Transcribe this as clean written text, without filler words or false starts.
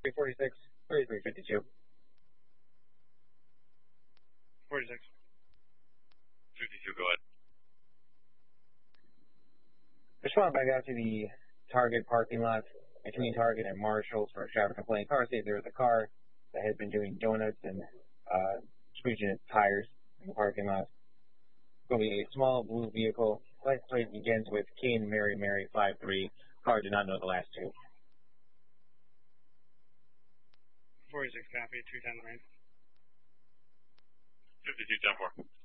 346, 3352. 46. 52, go ahead. Respond back out to the Target parking lot between Target and Marshall's for a traffic complaint. Car said there was a car that had been doing donuts and screeching its tires in the parking lot. It's going to be a small blue vehicle. License plate begins with Kane Mary 53. Car did not know the last two. 46 copy, 210 line. 52, 10-4.